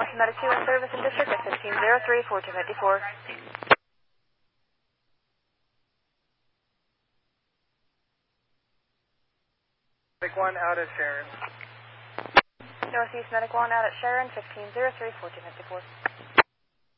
North Medic 2 in service in district at 1503, 4254. Medic 1 out at Sharon. Northeast Medic 1 out at Sharon, 1503, 4254.